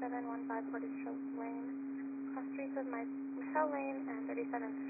3715 Portage Lane, cross streets of Michelle Lane and 37th